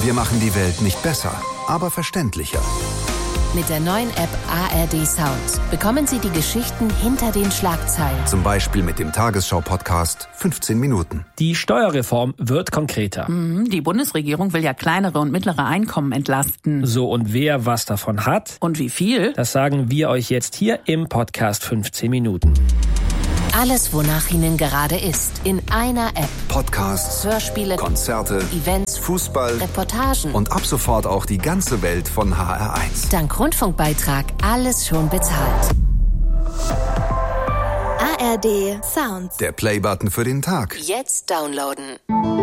Wir machen die Welt nicht besser, aber verständlicher. Mit der neuen App ARD Sound bekommen Sie die Geschichten hinter den Schlagzeilen. Zum Beispiel mit dem Tagesschau-Podcast 15 Minuten. Die Steuerreform wird konkreter. Die Bundesregierung will ja kleinere und mittlere Einkommen entlasten. So, und wer was davon hat? Und wie viel? Das sagen wir euch jetzt hier im Podcast 15 Minuten. Alles, wonach Ihnen gerade ist, in einer App. Podcasts, Hörspiele, Konzerte, Events, Fußball, Reportagen und ab sofort auch die ganze Welt von HR1. Dank Rundfunkbeitrag alles schon bezahlt. ARD Sound. Der Playbutton für den Tag. Jetzt downloaden.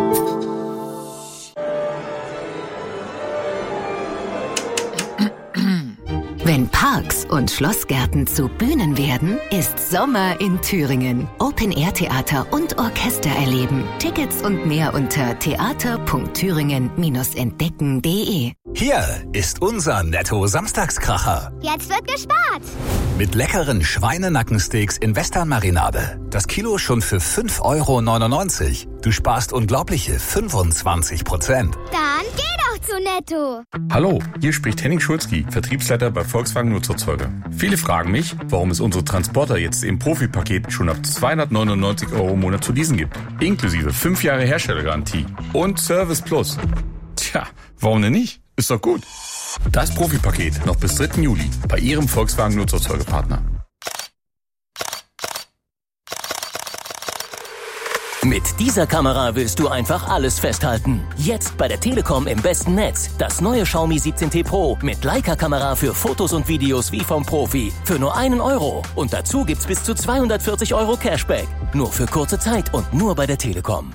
Wenn Parks und Schlossgärten zu Bühnen werden, ist Sommer in Thüringen. Open-Air-Theater und Orchester erleben. Tickets und mehr unter theater.thüringen-entdecken.de. Hier ist unser Netto-Samstagskracher. Jetzt wird gespart. Mit leckeren Schweinenackensteaks in Western-Marinade. Das Kilo schon für 5,99 €. Du sparst unglaubliche 25%. Dann geh doch zu Netto. Hallo, hier spricht Henning Schulzki, Vertriebsleiter bei Volkswagen Nutzerzeuger. Viele fragen mich, warum es unsere Transporter jetzt im Profi-Paket schon ab 299 € im Monat zu leasen gibt. Inklusive 5 Jahre Herstellergarantie und Service Plus. Tja, warum denn nicht? Ist doch gut. Das Profi-Paket noch bis 3. Juli bei Ihrem Volkswagen Nutzerzeugerpartner. Mit dieser Kamera willst du einfach alles festhalten. Jetzt bei der Telekom im besten Netz. Das neue Xiaomi 17T Pro mit Leica-Kamera für Fotos und Videos wie vom Profi. Für nur 1 €. Und dazu gibt's bis zu 240 € Cashback. Nur für kurze Zeit und nur bei der Telekom.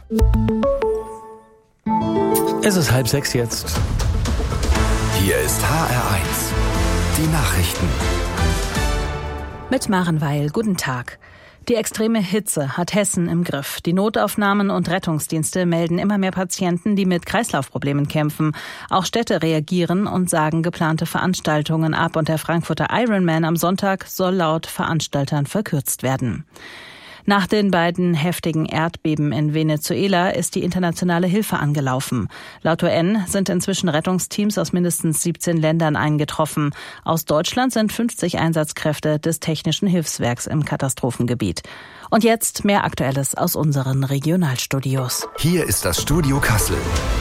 Es ist 5:30 jetzt. Hier ist HR1. Die Nachrichten. Mit Maren Weil, guten Tag. Die extreme Hitze hat Hessen im Griff. Die Notaufnahmen und Rettungsdienste melden immer mehr Patienten, die mit Kreislaufproblemen kämpfen. Auch Städte reagieren und sagen geplante Veranstaltungen ab. Und der Frankfurter Ironman am Sonntag soll laut Veranstaltern verkürzt werden. Nach den beiden heftigen Erdbeben in Venezuela ist die internationale Hilfe angelaufen. Laut UN sind inzwischen Rettungsteams aus mindestens 17 Ländern eingetroffen. Aus Deutschland sind 50 Einsatzkräfte des Technischen Hilfswerks im Katastrophengebiet. Und jetzt mehr Aktuelles aus unseren Regionalstudios. Hier ist das Studio Kassel.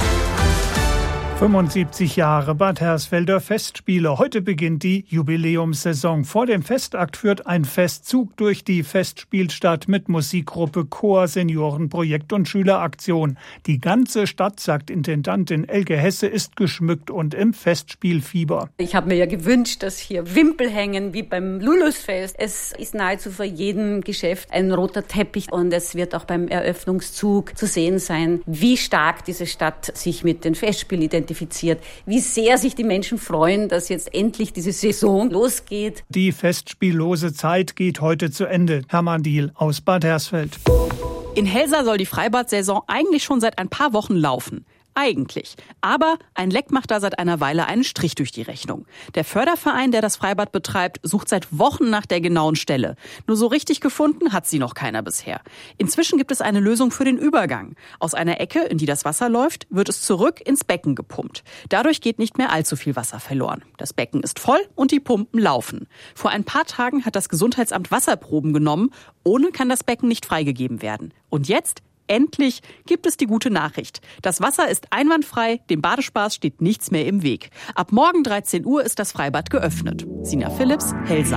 75 Jahre Bad Hersfelder Festspiele. Heute beginnt die Jubiläumssaison. Vor dem Festakt führt ein Festzug durch die Festspielstadt mit Musikgruppe, Chor, Seniorenprojekt und Schüleraktion. Die ganze Stadt, sagt Intendantin Elke Hesse, ist geschmückt und im Festspielfieber. Ich habe mir ja gewünscht, dass hier Wimpel hängen wie beim Lulusfest. Es ist nahezu vor jedem Geschäft ein roter Teppich und es wird auch beim Eröffnungszug zu sehen sein, wie stark diese Stadt sich mit den Festspielen identifiziert, wie sehr sich die Menschen freuen, dass jetzt endlich diese Saison losgeht. Die festspiellose Zeit geht heute zu Ende. Hermann Diehl aus Bad Hersfeld. In Helsa soll die Freibad-Saison eigentlich schon seit ein paar Wochen laufen. Eigentlich. Aber ein Leck macht da seit einer Weile einen Strich durch die Rechnung. Der Förderverein, der das Freibad betreibt, sucht seit Wochen nach der genauen Stelle. Nur so richtig gefunden hat sie noch keiner bisher. Inzwischen gibt es eine Lösung für den Übergang. Aus einer Ecke, in die das Wasser läuft, wird es zurück ins Becken gepumpt. Dadurch geht nicht mehr allzu viel Wasser verloren. Das Becken ist voll und die Pumpen laufen. Vor ein paar Tagen hat das Gesundheitsamt Wasserproben genommen. Ohne kann das Becken nicht freigegeben werden. Und jetzt? Endlich gibt es die gute Nachricht. Das Wasser ist einwandfrei, dem Badespaß steht nichts mehr im Weg. Ab morgen 13 Uhr ist das Freibad geöffnet. Sina Philipps, Helsa.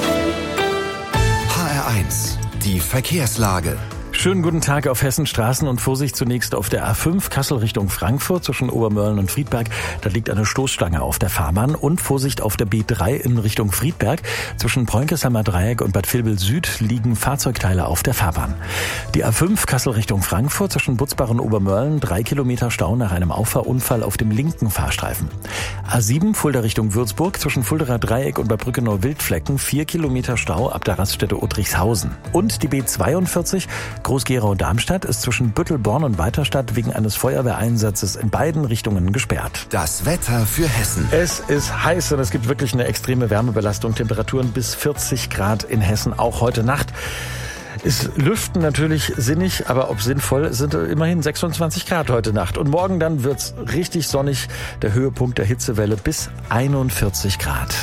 HR1, die Verkehrslage. Schönen guten Tag auf Hessens Straßen und Vorsicht zunächst auf der A5 Kassel Richtung Frankfurt zwischen Obermörlen und Friedberg. Da liegt eine Stoßstange auf der Fahrbahn und Vorsicht auf der B3 in Richtung Friedberg. Zwischen Preunkesheimer Dreieck und Bad Vilbel Süd liegen Fahrzeugteile auf der Fahrbahn. Die A5 Kassel Richtung Frankfurt zwischen Butzbach und Obermörlen 3 Kilometer Stau nach einem Auffahrunfall auf dem linken Fahrstreifen. A7 Fulda Richtung Würzburg zwischen Fulderer Dreieck und Bad Brückenau-Wildflecken 4 Kilometer Stau ab der Raststätte Uttrichshausen. Und die B42 Groß-Gerau-Darmstadt ist zwischen Büttelborn und Weiterstadt wegen eines Feuerwehreinsatzes in beiden Richtungen gesperrt. Das Wetter für Hessen. Es ist heiß und es gibt wirklich eine extreme Wärmebelastung. Temperaturen bis 40 Grad in Hessen, auch heute Nacht. Ist Lüften natürlich sinnig, aber ob sinnvoll, sind immerhin 26 Grad heute Nacht. Und morgen dann wird's richtig sonnig, der Höhepunkt der Hitzewelle bis 41 Grad.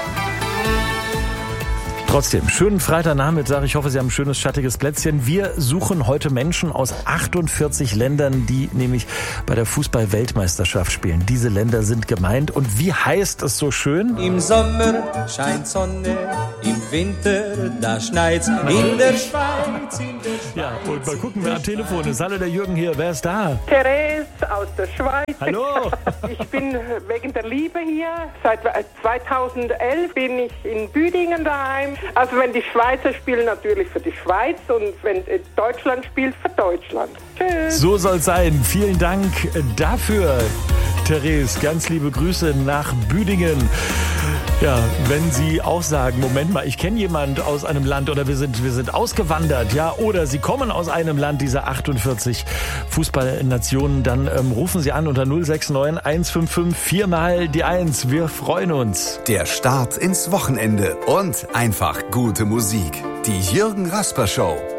Trotzdem, schönen Freitagnachmittag. Ich hoffe, Sie haben ein schönes, schattiges Plätzchen. Wir suchen heute Menschen aus 48 Ländern, die nämlich bei der Fußball-Weltmeisterschaft spielen. Diese Länder sind gemeint. Und wie heißt es so schön? Im Sommer scheint Sonne, im Winter, da schneit's. In der Schweiz, Ja, und mal gucken, wer am Telefon ist. Hallo, der Jürgen hier. Wer ist da? Therese aus der Schweiz. Hallo. Ich bin wegen der Liebe hier. Seit 2011 bin ich in Büdingen daheim. Also wenn die Schweizer spielen, natürlich für die Schweiz, und wenn Deutschland spielt, für Deutschland. Tschüss. So soll's sein. Vielen Dank dafür, Therese. Ganz liebe Grüße nach Büdingen. Ja, wenn Sie auch sagen, Moment mal, ich kenne jemand aus einem Land oder wir sind ausgewandert, ja, oder Sie kommen aus einem Land dieser 48 Fußballnationen, dann rufen Sie an unter 069 155 4 die 1. Wir freuen uns. Der Start ins Wochenende und einfach gute Musik. Die Jürgen Rasper Show.